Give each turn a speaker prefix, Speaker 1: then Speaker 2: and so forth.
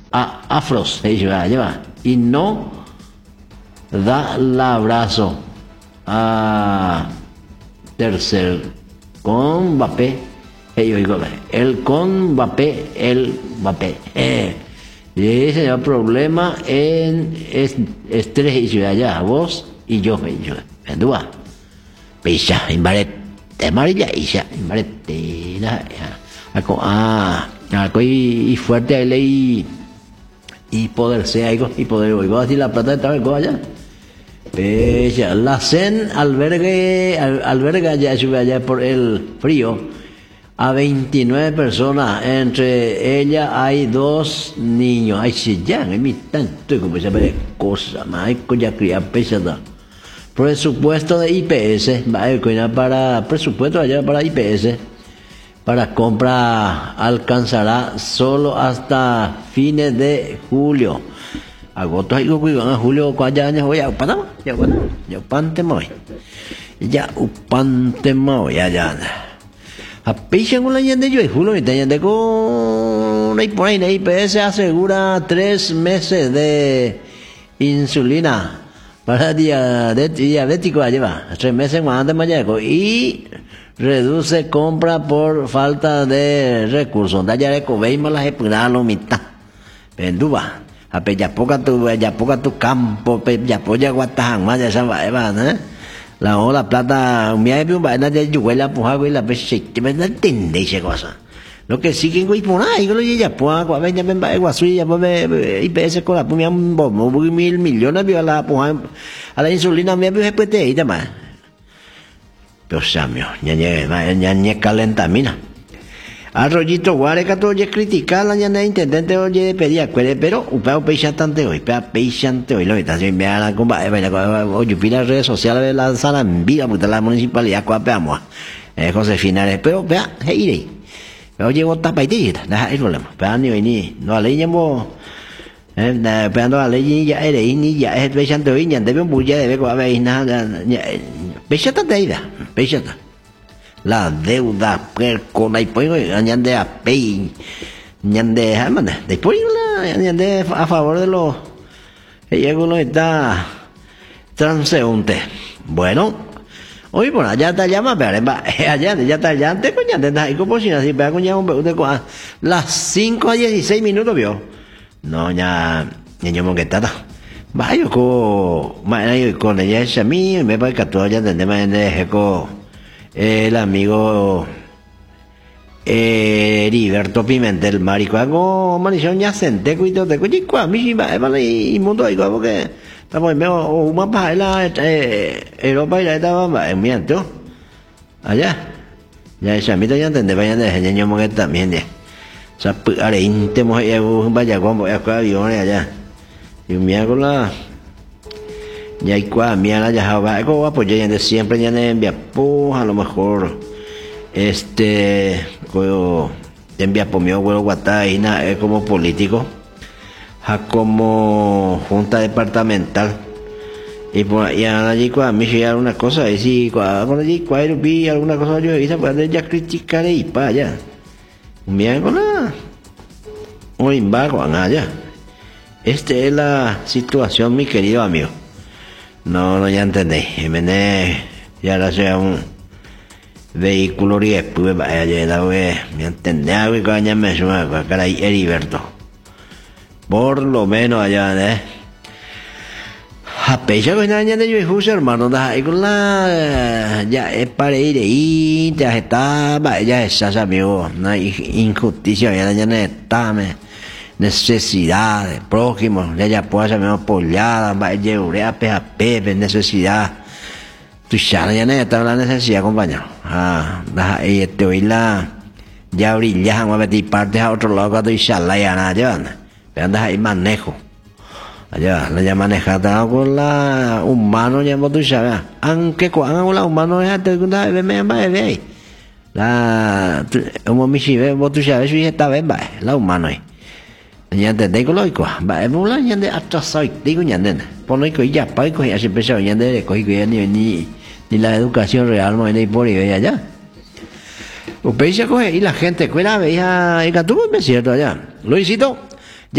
Speaker 1: afros, lleva, y no da el abrazo a tercer con Mbappé, el con Mbappé, el Mbappé. Y ese es el problema en estrés y ciudad ya, vos y yo, en duda. Pisa, imbarete, amarilla, isa, imbarete, y fuerte ahí ley y poder ser algo, y poder oír, así la plata de trabajo allá. Pesa, la CEN alberga ya sube allá por el frío a 29 personas, entre ellas hay 2 niños. Ay, si ya, no hay tanto como se ve cosa, más hay ya cría pesada. Presupuesto de IPS, para presupuesto allá para IPS, para compra alcanzará solo hasta fines de julio. Agosto hay que julio cuando ya voy a Panamá, ya upante muy, ya upante muy allá. A peixe con la gente yo y julio y te con ahí por ahí IPS asegura 3 meses de insulina para diabético lleva 3 meses más de mañana y reduce compra por falta de recursos. Da ya eco veis las epuralo mitad. Penduba. Ape ya poca tu campo, ya polla guatajan más ya sabe, ¿no? La ola plata, mi hay un vaina de yuela puja y la pese que me entiende esa cosa. Lo que sí que voy por ahí, yo lo ya puja, cuando venga me va a guasuí, ya pues IPS con la pumia un bombo, 1.000 millones vio la puja a la insulina me vio después de ella más. Pero samio, ya calentamina. Arroyito Guareca todo ya criticar la ñana intendente oye pedía cuere pero upeo peixantante hoy lo está haciendo la comba oye pila redes sociales la sala en vida puta la municipalidad coapeamos Josefina pero vea iré oye vota paitita da el problema pero ni no a ley llamo pero a ley ya eres ni ya es peixante hoy ya debe un bulla debe coape nada peixantante ahí da peixanta la deuda con la ipoyo añade a pay añade manda después la añade a favor de los ella uno está transeúnte bueno hoy por allá está llama pero allá ya está allá antes coña de como si así pega coña un de las 5:16 vio no ya niño monquetata vaya con ella es a mí me parece que todo ya entendemos de eco el amigo Heriberto Pimentel marico hago maldición ya senté cuito de cuchicua mi y mundo ahí como que estamos en medio una paella Europa y la estaba en miento allá ya esa mitad ya entendé vayan de niño que también de o sea are íntimo vaya como aviones allá y un miércoles ya hay cua mía ya va como pues ya de siempre ya de envía a lo mejor como envía por mi abuelo guataina es como político como junta departamental y por ahí allí cua me llega una cosa y si cua con allí cua vi alguna cosa yo hice pues ya criticar y para allá mía con la hoy va con allá es la situación mi querido amigo. No, ya entendí. Ya la sea un vehículo y después vaya a me entendí algo y coña me suma para ahí Heriberto. Por lo menos allá, a pecha con la de yo hermano, da ahí con la ya es para ir y ya está, ya es amigo, no hay injusticia, ya está, necesidad de prójimo, ya puede ser menos pollada, va a llevar a pepe, necesidad. Tu charla ya no está la necesidad, compañero. Y hoy ya brilla, vamos a meter partes a otro lado, tu charla ya nada llevan. Pero andas ahí manejo. Allá, la ya manejada con la humano, ya vos tu charla. Aunque con la humano es hasta que una vez me ve ahí. Como mi chive, vos tu charla, si está bien, va, la humano ahí. Nhande đây có lối quá, bà em muốn nhande atrasado đi có nhande, por no que ya para que ya se empezó nhande de coi que ni la educación real no hay por ahí allá. O peisa coge y la gente cuela veía y catuvo me cierto allá. Luisito